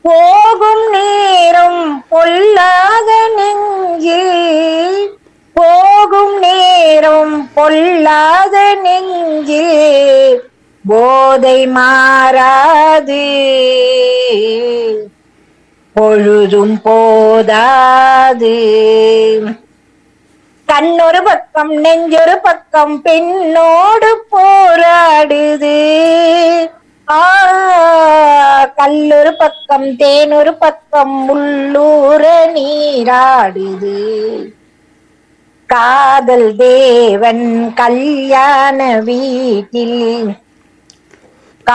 போகும் நேரம் பொல்லாத நெஞ்சில், போகும் நேரம் பொல்லாத நெஞ்சில் போதை மாறாது, பொழுதும் போதாது. கண்ணொரு பக்கம் நெஞ்சொரு பக்கம் பெண்ணோடு போராடுது. கல்லொரு பக்கம் தேனொரு பக்கம் உள்ளூர நீராடுது. காதல் தேவன் கல்யாண வீட்டில்